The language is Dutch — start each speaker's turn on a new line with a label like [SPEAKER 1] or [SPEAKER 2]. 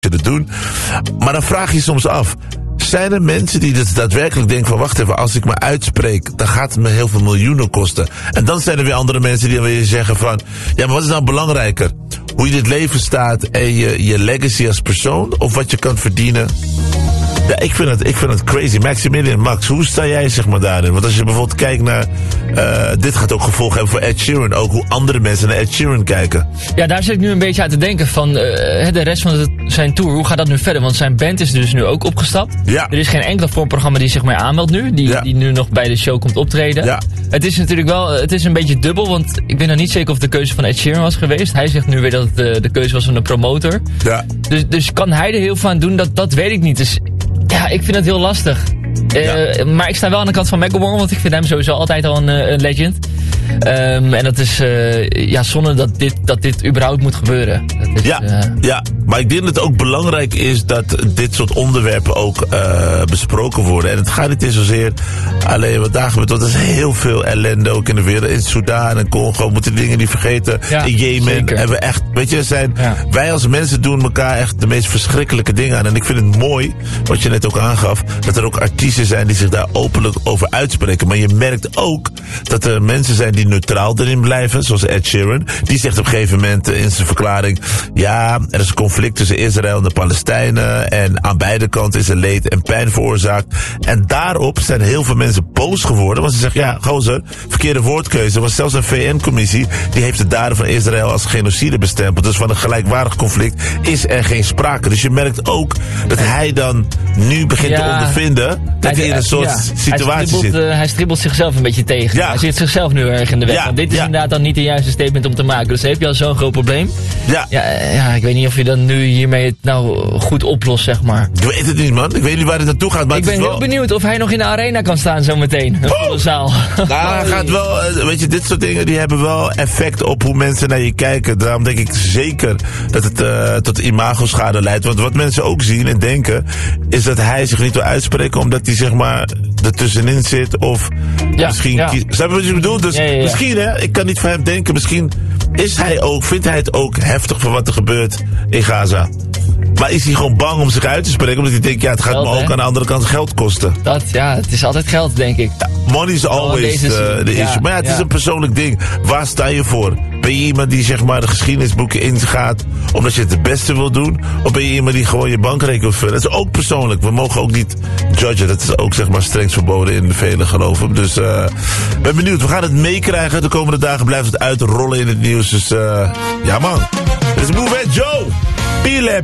[SPEAKER 1] het doen. Maar dan vraag je soms af, zijn er mensen die dus daadwerkelijk denken van, wacht even, als ik me uitspreek, dan gaat het me heel veel miljoenen kosten. En dan zijn er weer andere mensen die dan weer zeggen van, ja, maar wat is nou belangrijker? Hoe je in het leven staat en je legacy als persoon, of wat je kan verdienen? Ja, ik vind het crazy. Maximilian, Max, hoe sta jij zeg maar daarin? Want als je bijvoorbeeld kijkt naar, dit gaat ook gevolgen hebben voor Ed Sheeran, ook hoe andere mensen naar Ed Sheeran kijken.
[SPEAKER 2] Ja, daar zit ik nu een beetje aan te denken van de rest van zijn tour. Hoe gaat dat nu verder? Want zijn band is dus nu ook opgestapt.
[SPEAKER 1] Ja.
[SPEAKER 2] Er is geen enkel vormprogramma die zich maar aanmeldt nu. Die nu nog bij de show komt optreden.
[SPEAKER 1] Ja.
[SPEAKER 2] Het is natuurlijk wel, het is een beetje dubbel. Want ik ben nog niet zeker of de keuze van Ed Sheeran was geweest. Hij zegt nu weer dat het de keuze was van een promotor.
[SPEAKER 1] Ja.
[SPEAKER 2] Dus kan hij er heel veel aan doen? Dat weet ik niet. Dus ja, ik vind het heel lastig. Maar ik sta wel aan de kant van Macklemore, want ik vind hem sowieso altijd al een legend. En dat is zonde dat dit überhaupt moet gebeuren. Dat is,
[SPEAKER 1] ja, maar ik denk dat het ook belangrijk is dat dit soort onderwerpen ook besproken worden. En het gaat niet eens zozeer alleen wat daar gebeurt, want er is heel veel ellende ook in de wereld. In Sudan en Congo, moeten dingen niet vergeten. Ja, in Jemen hebben we echt, weet je, wij als mensen doen elkaar echt de meest verschrikkelijke dingen aan. En ik vind het mooi, wat je net ook aangaf, dat er ook artiesten zijn die zich daar openlijk over uitspreken. Maar je merkt ook dat er mensen zijn die neutraal erin blijven, zoals Ed Sheeran. Die zegt op een gegeven moment in zijn verklaring, ja, er is een conflict tussen Israël en de Palestijnen en aan beide kanten is er leed en pijn veroorzaakt. En daarop zijn heel veel mensen boos geworden, want ze zeggen, ja, gozer, verkeerde woordkeuze. Er was zelfs een VN-commissie, die heeft de daden van Israël als genocide bestempeld. Dus van een gelijkwaardig conflict is er geen sprake. Dus je merkt ook dat hij dan nu begint te ondervinden dat hij in een soort situatie zit.
[SPEAKER 2] Hij stribbelt zichzelf een beetje tegen. Ja. Hij zit zichzelf nu erg in de weg. Ja. Want dit is inderdaad dan niet de juiste statement om te maken. Dus dan heb je al zo'n groot probleem. Ja, ik weet niet of je dan nu hiermee het nou goed oplost, zeg maar.
[SPEAKER 1] Ik weet het niet, man. Ik weet niet waar het naartoe gaat. Maar
[SPEAKER 2] ik ben heel benieuwd of hij nog in de arena kan staan zometeen. Een volle zaal.
[SPEAKER 1] Nou, hij gaat wel, weet je, dit soort dingen die hebben wel effect op hoe mensen naar je kijken. Daarom denk ik zeker dat het tot imagoschade leidt. Want wat mensen ook zien en denken, is dat hij zich niet wil uitspreken omdat hij zeg maar ertussenin zit of misschien snap je wat je bedoelt? Dus misschien, hè, ik kan niet voor hem denken, misschien vindt hij het ook heftig van wat er gebeurt in Gaza. Maar is hij gewoon bang om zich uit te spreken? Omdat hij denkt, het gaat me ook aan de andere kant geld kosten.
[SPEAKER 2] Het is altijd geld, denk ik.
[SPEAKER 1] Ja, money is always the issue. Maar het is een persoonlijk ding. Waar sta je voor? Ben je iemand die zeg maar de geschiedenisboeken ingaat omdat je het het beste wil doen? Of ben je iemand die gewoon je bankrekening wil vullen? Dat is ook persoonlijk. We mogen ook niet judgen. Dat is ook zeg maar strengst verboden in de vele geloven. Dus ben benieuwd. We gaan het meekrijgen. De komende dagen blijft het uitrollen in het nieuws. Dus ja man. Dit is Move Joe. P-Lab.